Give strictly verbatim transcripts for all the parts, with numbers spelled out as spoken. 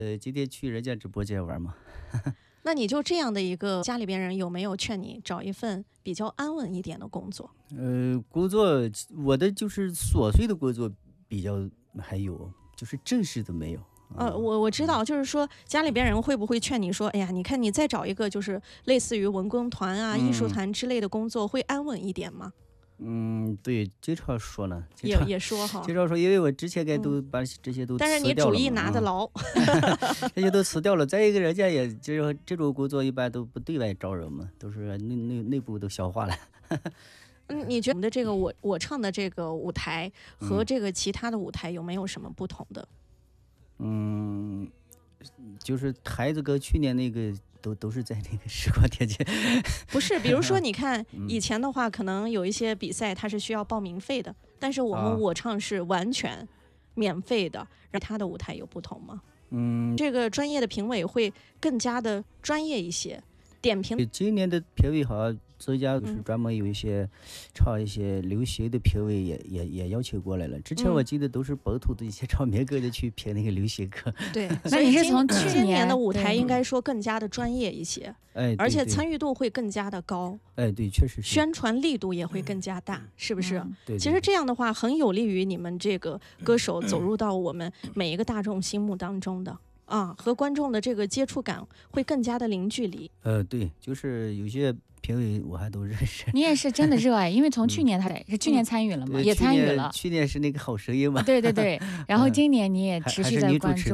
呃，今天去人家直播间玩嘛。 那你就这样的一个家里边人有没有劝你找一份比较安稳一点的工作？ 呃，工作我的就是琐碎的工作比较还有，就是正式的没有。 呃，我我知道，就是说家里边人会不会劝你说，哎呀，你看你再找一个就是类似于文工团啊、 嗯、 艺术团之类的工作，会安稳一点吗？ 嗯，对，经常说呢， 也也说哈， 经常说，因为我之前该都把这些都辞掉了嘛、嗯、 但是你主意拿得牢， 嗯、这些都辞掉了。再一个，人家也就是这种工作一般都不对外招人嘛，都是内内内部都消化了。 嗯，你觉得这个我我唱的这个舞台和这个其他的舞台有没有什么不同的？ 嗯，就是台子跟去年那个都都是在那个时光天阶。 不是，比如说你看以前的话，可能有一些比赛它是需要报名费的，但是我们我唱是完全免费的。然后它的舞台有不同吗？ 嗯， 这个专业的评委会更加的专业一些，点评。 今年的评委好像增加，就是专门有一些唱一些流行的评委也也也邀请过来了。之前我记得都是本土的一些唱民歌的去评那个流行歌。 对， 那你是从去年的舞台应该说更加的专业一些， 哎， 而且参与度会更加的高。 哎，对，确实是。 宣传力度也会更加大，是不是？ 嗯、 对。 其实这样的话很有利于你们这个歌手走入到我们每一个大众心目当中的。啊，和观众的这个接触感会更加的零距离。 呃，对，就是有些评委我还都认识。 你也是真的热爱，因为从去年他是去年参与了嘛， 嗯、 也参与了。 去年是那个好声音嘛。 对对对，然后今年你也持续在关注。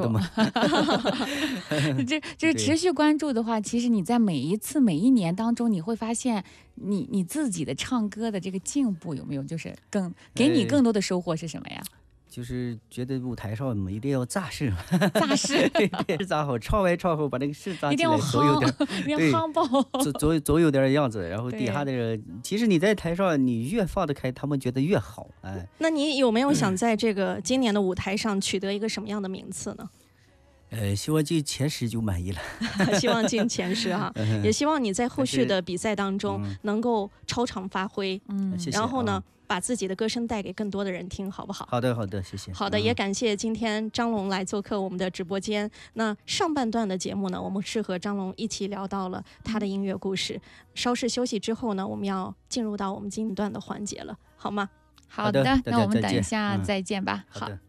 这就是持续关注的话，其实你在每一次每一年当中，你会发现你你自己的唱歌的这个进步有没有，就是更给你更多的收获是什么呀？ 哎就是觉得舞台上我们一定要扎实， 扎实， 对，扎好，唱完唱后把那个势扎起来， 一定要总有点， 对，夯爆， 总总总有点样子。然后底下的人，其实你在台上，你越放得开，他们觉得越好。哎， 那你有没有想在这个今年的舞台上取得一个什么样的名次呢？ 呃，希望进前十就满意了。 希望进前十哈，也希望你在后续的比赛当中能够超常发挥。 嗯， 然后呢，把自己的歌声带给更多的人听，好不好？ 好的，好的，谢谢。 好的，也感谢今天张龙来做客我们的直播间。那上半段的节目呢，我们是和张龙一起聊到了他的音乐故事。稍事休息之后呢，我们要进入到我们今段的环节了，好吗？ 好的，那我们等一下再见吧。 好的。